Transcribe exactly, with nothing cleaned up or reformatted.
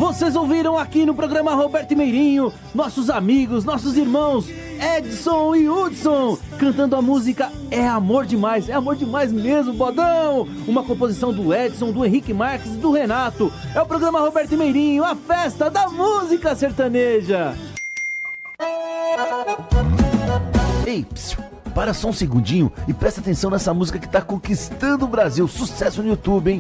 Vocês ouviram aqui no programa Roberto e Meirinho, nossos amigos, nossos irmãos Edson e Hudson, cantando a música É Amor Demais. É amor demais mesmo, bodão. Uma composição do Edson, do Henrique Marques e do Renato. É o programa Roberto e Meirinho, a festa da música sertaneja. Ei, psiu, para só um segundinho e presta atenção nessa música que tá conquistando o Brasil. Sucesso no YouTube, hein?